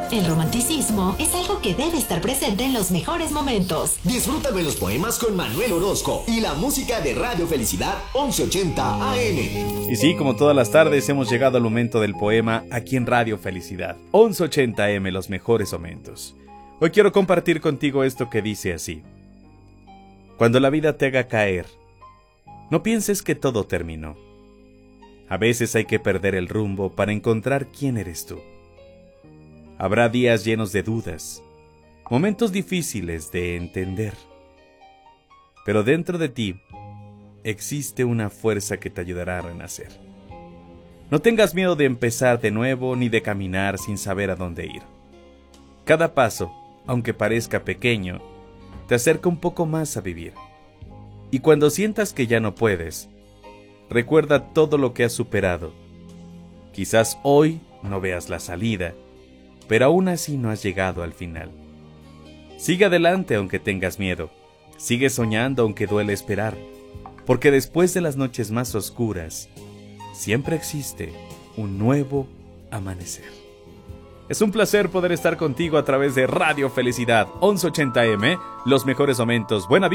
El romanticismo es algo que debe estar presente en los mejores momentos. Disfrútame los poemas con Manuel Orozco y la música de Radio Felicidad 1180 AM. Y sí, como todas las tardes hemos llegado al momento del poema aquí en Radio Felicidad 1180 AM, los mejores momentos. Hoy quiero compartir contigo esto que dice así: cuando la vida te haga caer, no pienses que todo terminó. A veces hay que perder el rumbo para encontrar quién eres tú. Habrá días llenos de dudas, momentos difíciles de entender. Pero dentro de ti existe una fuerza que te ayudará a renacer. No tengas miedo de empezar de nuevo ni de caminar sin saber a dónde ir. Cada paso, aunque parezca pequeño, te acerca un poco más a vivir. Y cuando sientas que ya no puedes, recuerda todo lo que has superado. Quizás hoy no veas la salida, pero aún así no has llegado al final. Sigue adelante aunque tengas miedo. Sigue soñando aunque duele esperar. Porque después de las noches más oscuras, siempre existe un nuevo amanecer. Es un placer poder estar contigo a través de Radio Felicidad 1180 AM, los mejores momentos. Buena vida.